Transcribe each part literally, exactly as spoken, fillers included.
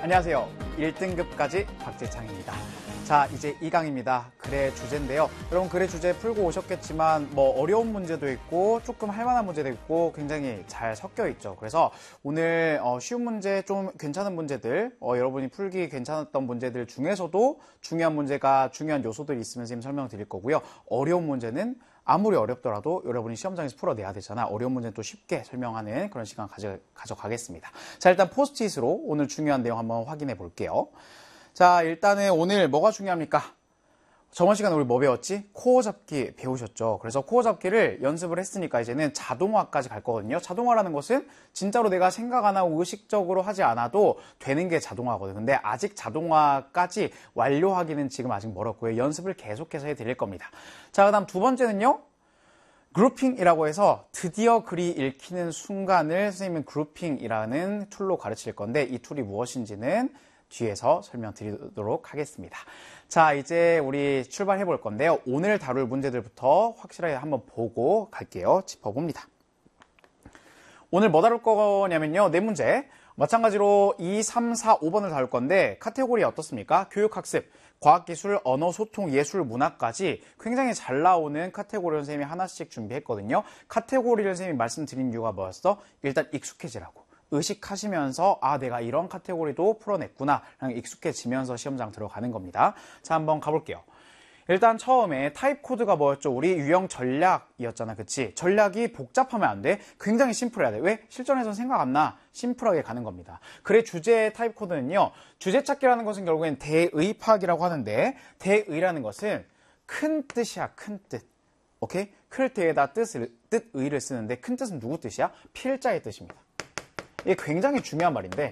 안녕하세요. 일 등급까지 박재창입니다. 자, 이제 이 강입니다. 글의 주제인데요. 여러분 글의 주제 풀고 오셨겠지만 뭐 어려운 문제도 있고 조금 할만한 문제도 있고 굉장히 잘 섞여 있죠. 그래서 오늘 어, 쉬운 문제, 좀 괜찮은 문제들, 어, 여러분이 풀기 괜찮았던 문제들 중에서도 중요한 문제가 중요한 요소들이 있으면 선생님 설명드릴 거고요. 어려운 문제는 아무리 어렵더라도 여러분이 시험장에서 풀어내야 되잖아. 어려운 문제는 또 쉽게 설명하는 그런 시간 가져, 가져가겠습니다. 자, 일단 포스트잇으로 오늘 중요한 내용 한번 확인해 볼게요. 자, 일단은 오늘 뭐가 중요합니까? 저번 시간에 우리 뭐 배웠지? 코어 잡기 배우셨죠? 그래서 코어 잡기를 연습을 했으니까 이제는 자동화까지 갈 거거든요. 자동화라는 것은 진짜로 내가 생각 안 하고 의식적으로 하지 않아도 되는 게 자동화거든요. 근데 아직 자동화까지 완료하기는 지금 아직 멀었고요. 연습을 계속해서 해드릴 겁니다. 자, 그 다음 두 번째는요. 그룹핑이라고 해서 드디어 글이 읽히는 순간을 선생님은 그룹핑이라는 툴로 가르칠 건데 이 툴이 무엇인지는 뒤에서 설명드리도록 하겠습니다. 자, 이제 우리 출발해 볼 건데요. 오늘 다룰 문제들부터 확실하게 한번 보고 갈게요. 짚어봅니다. 오늘 뭐 다룰 거냐면요. 네 문제. 마찬가지로 이, 삼, 사, 오 번을 다룰 건데 카테고리 어떻습니까? 교육학습, 과학기술, 언어, 소통, 예술, 문화까지 굉장히 잘 나오는 카테고리를 선생님이 하나씩 준비했거든요. 카테고리를 선생님이 말씀드린 이유가 뭐였어? 일단 익숙해지라고. 의식하시면서 아 내가 이런 카테고리도 풀어냈구나 라는 익숙해지면서 시험장 들어가는 겁니다. 자, 한번 가볼게요. 일단 처음에 타입 코드가 뭐였죠? 우리 유형 전략이었잖아. 그치? 전략이 복잡하면 안 돼. 굉장히 심플해야 돼. 왜? 실전에서는 생각 안 나. 심플하게 가는 겁니다. 글의 주제 타입 코드는요. 주제 찾기라는 것은 결국엔 대의 파악이라고 하는데 대의라는 것은 큰 뜻이야. 큰 뜻. 오케이? 클 때에다 뜻을, 뜻의를 쓰는데 큰 뜻은 누구 뜻이야? 필자의 뜻입니다. 이게 굉장히 중요한 말인데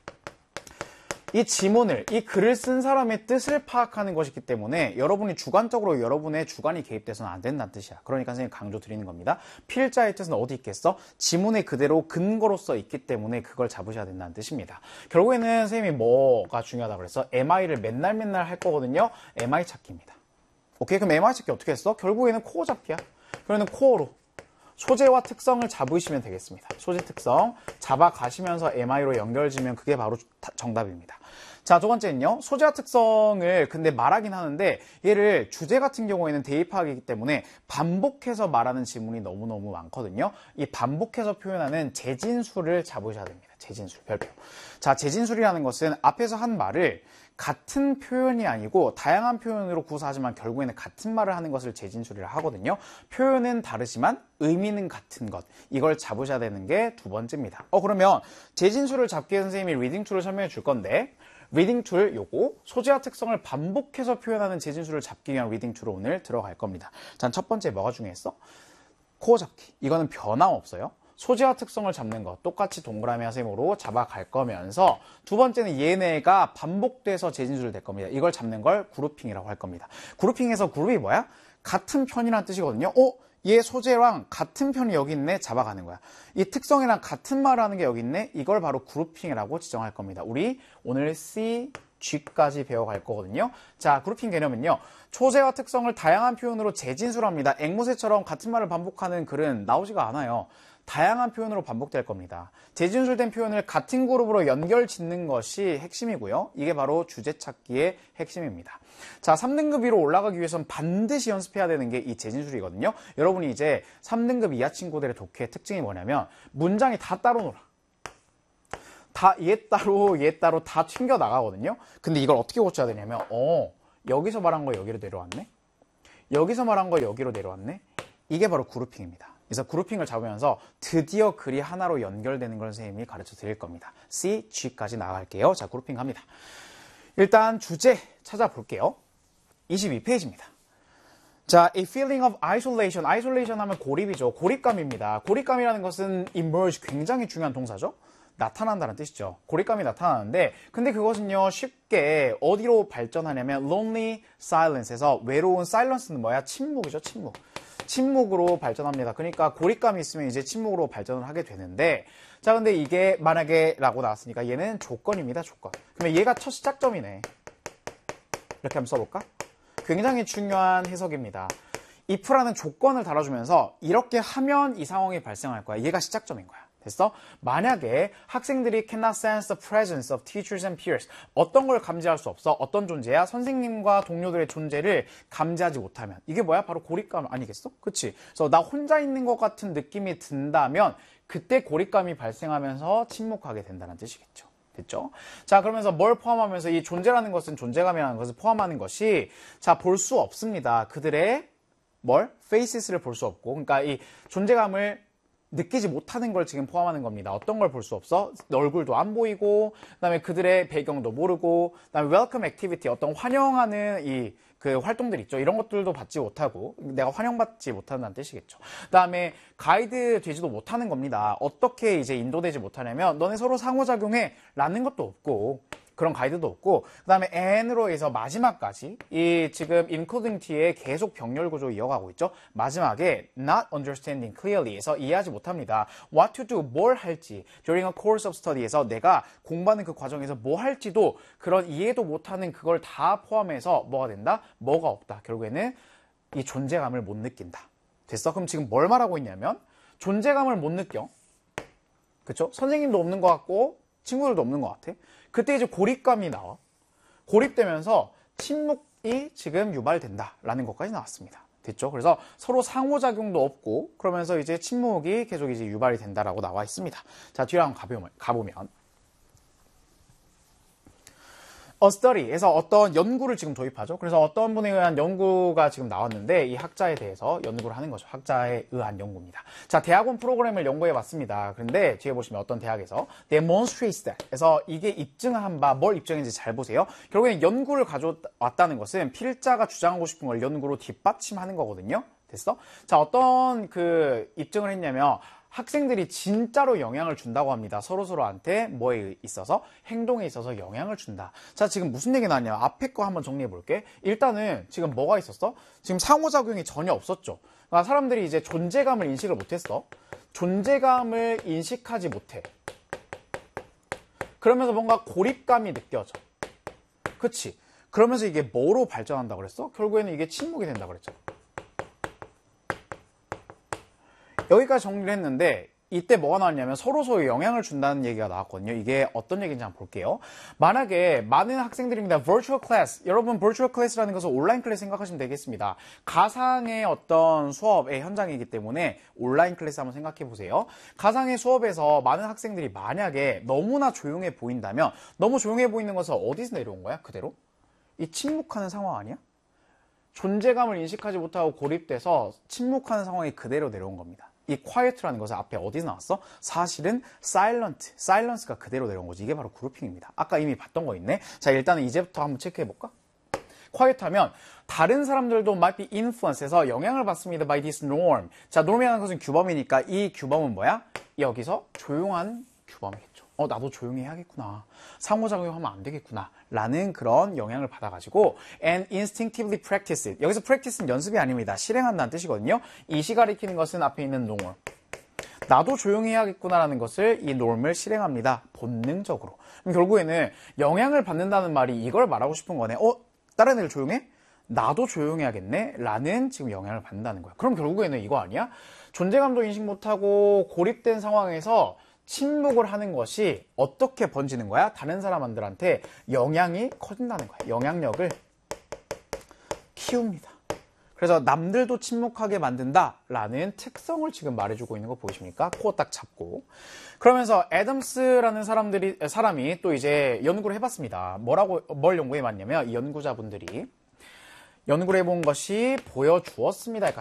이 지문을, 이 글을 쓴 사람의 뜻을 파악하는 것이기 때문에 여러분이 주관적으로 여러분의 주관이 개입돼서는 안 된다는 뜻이야. 그러니까 선생님이 강조 드리는 겁니다. 필자의 뜻은 어디 있겠어? 지문에 그대로 근거로서 있기 때문에 그걸 잡으셔야 된다는 뜻입니다. 결국에는 선생님이 뭐가 중요하다고 그랬어? 엠아이를 맨날 맨날 할 거거든요. 엠아이 찾기입니다. 오케이? 그럼 엠아이 찾기 어떻게 했어? 결국에는 코어 잡기야. 그러면 코어로 소재와 특성을 잡으시면 되겠습니다. 소재 특성 잡아가시면서 엠아이로 연결지면 그게 바로 정답입니다. 자, 두 번째는요. 소재와 특성을 근데 말하긴 하는데 얘를 주제 같은 경우에는 대입하기 때문에 반복해서 말하는 지문이 너무너무 많거든요. 이 반복해서 표현하는 재진술을 잡으셔야 됩니다. 재진술, 별표. 자, 재진술이라는 것은 앞에서 한 말을 같은 표현이 아니고 다양한 표현으로 구사하지만 결국에는 같은 말을 하는 것을 재진술이라 하거든요. 표현은 다르지만 의미는 같은 것. 이걸 잡으셔야 되는 게 두 번째입니다. 어, 그러면 재진술을 잡기 위해 선생님이 리딩 툴을 설명해 줄 건데 리딩 툴 요거 소재와 특성을 반복해서 표현하는 재진술을 잡기 위한 리딩 툴을 오늘 들어갈 겁니다. 자, 첫 번째 뭐가 중요했어? 코어 잡기. 이거는 변함없어요. 소재와 특성을 잡는 것 똑같이 동그라미 하셈으로 잡아갈 거면서 두 번째는 얘네가 반복돼서 재진술이 될 겁니다. 이걸 잡는 걸 그룹핑이라고 할 겁니다. 그룹핑에서 그룹이 뭐야? 같은 편이라는 뜻이거든요. 어? 얘 소재랑 같은 편이 여기 있네? 잡아가는 거야. 이 특성이랑 같은 말을 하는 게 여기 있네? 이걸 바로 그룹핑이라고 지정할 겁니다. 우리 오늘 C, G까지 배워갈 거거든요. 자, 그룹핑 개념은요. 소재와 특성을 다양한 표현으로 재진술합니다. 앵무새처럼 같은 말을 반복하는 글은 나오지가 않아요. 다양한 표현으로 반복될 겁니다. 재진술된 표현을 같은 그룹으로 연결 짓는 것이 핵심이고요. 이게 바로 주제 찾기의 핵심입니다. 자, 삼 등급 위로 올라가기 위해서는 반드시 연습해야 되는 게 이 재진술이거든요. 여러분이 이제 삼 등급 이하 친구들의 독해의 특징이 뭐냐면 문장이 다 따로 놀아. 다 얘 따로 얘 따로 다 튕겨 나가거든요. 근데 이걸 어떻게 고쳐야 되냐면 어 여기서 말한 거 여기로 내려왔네. 여기서 말한 거 여기로 내려왔네. 이게 바로 그룹핑입니다. 그래서 그룹핑을 잡으면서 드디어 글이 하나로 연결되는 걸 선생님이 가르쳐 드릴 겁니다. C, G까지 나갈게요. 자, 그룹핑 갑니다. 일단 주제 찾아볼게요. 이십이 페이지입니다. 자, a feeling of isolation. isolation 하면 고립이죠. 고립감입니다. 고립감이라는 것은 emerge, 굉장히 중요한 동사죠. 나타난다는 뜻이죠. 고립감이 나타나는데 근데 그것은요 쉽게 어디로 발전하냐면 lonely silence에서 외로운 silence는 뭐야? 침묵이죠. 침묵. 침묵으로 발전합니다. 그러니까 고립감이 있으면 이제 침묵으로 발전을 하게 되는데 자, 근데 이게 만약에 라고 나왔으니까 얘는 조건입니다. 조건. 그러면 얘가 첫 시작점이네. 이렇게 한번 써볼까? 굉장히 중요한 해석입니다. if라는 조건을 달아주면서 이렇게 하면 이 상황이 발생할 거야. 얘가 시작점인 거야. 됐어? 만약에 학생들이 cannot sense the presence of teachers and peers. 어떤 걸 감지할 수 없어? 어떤 존재야? 선생님과 동료들의 존재를 감지하지 못하면. 이게 뭐야? 바로 고립감 아니겠어? 그치? 그래서 나 혼자 있는 것 같은 느낌이 든다면 그때 고립감이 발생하면서 침묵하게 된다는 뜻이겠죠. 됐죠? 자, 그러면서 뭘 포함하면서 이 존재라는 것은 존재감이라는 것을 포함하는 것이 자, 볼 수 없습니다. 그들의 뭘? faces를 볼 수 없고. 그러니까 이 존재감을 느끼지 못하는 걸 지금 포함하는 겁니다. 어떤 걸 볼 수 없어? 얼굴도 안 보이고, 그 다음에 그들의 배경도 모르고, 그 다음에 welcome activity, 어떤 환영하는 이 그 활동들 있죠. 이런 것들도 받지 못하고, 내가 환영받지 못한다는 뜻이겠죠. 그 다음에 가이드 되지도 못하는 겁니다. 어떻게 이제 인도되지 못하냐면, 너네 서로 상호작용해 라는 것도 없고, 그런 가이드도 없고, 그 다음에 and로 해서 마지막까지 이 지금 including 뒤에 계속 병렬 구조 이어가고 있죠. 마지막에 not understanding clearly에서 이해하지 못합니다. what to do, 뭘 할지 during a course of study에서 내가 공부하는 그 과정에서 뭐 할지도 그런 이해도 못하는 그걸 다 포함해서 뭐가 된다? 뭐가 없다. 결국에는 이 존재감을 못 느낀다. 됐어? 그럼 지금 뭘 말하고 있냐면 존재감을 못 느껴. 그쵸? 선생님도 없는 것 같고 친구들도 없는 것 같아. 그때 이제 고립감이 나와. 고립되면서 침묵이 지금 유발된다라는 것까지 나왔습니다. 됐죠? 그래서 서로 상호작용도 없고 그러면서 이제 침묵이 계속 이제 유발이 된다라고 나와 있습니다. 자, 뒤로 한번 가보면, 가보면. A study에서 어떤 연구를 지금 도입하죠. 그래서 어떤 분에 의한 연구가 지금 나왔는데 이 학자에 대해서 연구를 하는 거죠. 학자에 의한 연구입니다. 자, 대학원 프로그램을 연구해 봤습니다. 그런데 뒤에 보시면 어떤 대학에서 demonstrates that. 그래서 이게 입증한 바 뭘 입증했는지 잘 보세요. 결국엔 연구를 가져왔다는 것은 필자가 주장하고 싶은 걸 연구로 뒷받침하는 거거든요. 됐어? 자, 어떤 그 입증을 했냐면 학생들이 진짜로 영향을 준다고 합니다. 서로서로한테 뭐에 있어서? 행동에 있어서 영향을 준다. 자, 지금 무슨 얘기 나왔냐? 앞에 거 한번 정리해 볼게. 일단은 지금 뭐가 있었어? 지금 상호작용이 전혀 없었죠. 그러니까 사람들이 이제 존재감을 인식을 못했어. 존재감을 인식하지 못해. 그러면서 뭔가 고립감이 느껴져. 그치? 그러면서 이게 뭐로 발전한다고 그랬어? 결국에는 이게 침묵이 된다고 그랬죠. 여기까지 정리를 했는데 이때 뭐가 나왔냐면 서로서로 영향을 준다는 얘기가 나왔거든요. 이게 어떤 얘기인지 한번 볼게요. 만약에 많은 학생들입니다. virtual class. 여러분 virtual class라는 것은 온라인 클래스 생각하시면 되겠습니다. 가상의 어떤 수업의 현장이기 때문에 온라인 클래스 한번 생각해 보세요. 가상의 수업에서 많은 학생들이 만약에 너무나 조용해 보인다면 너무 조용해 보이는 것은 어디서 내려온 거야? 그대로? 이 침묵하는 상황 아니야? 존재감을 인식하지 못하고 고립돼서 침묵하는 상황이 그대로 내려온 겁니다. 이 quiet라는 것은 앞에 어디서 나왔어? 사실은 silent, silence가 그대로 내려온 거지. 이게 바로 그룹핑입니다. 아까 이미 봤던 거 있네. 자, 일단은 이제부터 한번 체크해 볼까? quiet 하면 다른 사람들도 might be influence에서 영향을 받습니다 by this norm. 자, norm이라는 것은 규범이니까 이 규범은 뭐야? 여기서 조용한 규범이겠죠. 어, 나도 조용히 해야겠구나. 상호작용하면 안 되겠구나. 라는 그런 영향을 받아가지고 and instinctively practice it. 여기서 practice는 연습이 아닙니다. 실행한다는 뜻이거든요. 이시 가리키는 것은 앞에 있는 norm. 나도 조용히 해야겠구나라는 것을 이 norm을 실행합니다. 본능적으로. 그럼 결국에는 영향을 받는다는 말이 이걸 말하고 싶은 거네. 어? 다른 애들 조용해? 나도 조용해야겠네? 라는 지금 영향을 받는다는 거야. 그럼 결국에는 이거 아니야? 존재감도 인식 못하고 고립된 상황에서 침묵을 하는 것이 어떻게 번지는 거야? 다른 사람들한테 영향이 커진다는 거야. 영향력을 키웁니다. 그래서 남들도 침묵하게 만든다라는 특성을 지금 말해주고 있는 거 보이십니까? 코 딱 잡고. 그러면서 애덤스라는 사람들이 사람이 또 이제 연구를 해봤습니다. 뭐라고 뭘 연구해봤냐면 이 연구자분들이 연구를 해본 것이 보여주었습니다.